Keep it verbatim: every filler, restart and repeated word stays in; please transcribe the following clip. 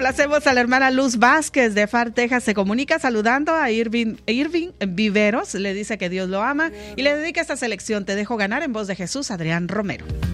Complacemos a la hermana Luz Vázquez de Far, Texas. Se comunica saludando a Irving, Irving Viveros. Le dice que Dios lo ama y le dedica esta selección. Te dejo ganar, en voz de Jesús, Adrián Romero.